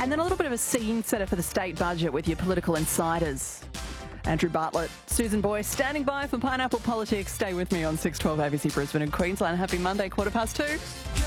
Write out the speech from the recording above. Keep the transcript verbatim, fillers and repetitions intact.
And then a little bit of a scene setter for the state budget with your political insiders. Andrew Bartlett, Susan Boyce, standing by for Pineapple Politics. Stay with me on six twelve A B C Brisbane and Queensland. Happy Monday, quarter past two.